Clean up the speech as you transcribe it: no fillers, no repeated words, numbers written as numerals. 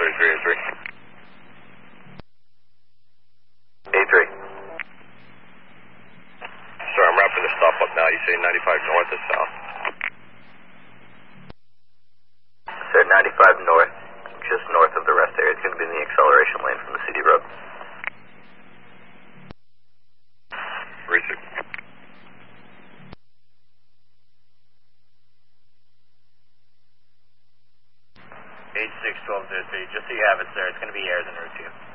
A3. Sorry, I'm wrapping the stop up now. You say 95 north or south? Sir, 95 north, just north of the rest area. It's going to be in the acceleration lane from the CD road. Research. 861203, just so you have it, sir. It's going to be airs en route to you.